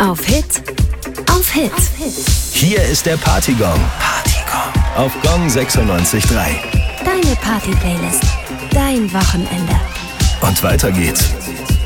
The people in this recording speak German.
Auf Hit. Auf Hit. Hier ist der Partygong. Auf Gong 96.3. Deine Party-Playlist. Dein Wochenende. Und weiter geht's.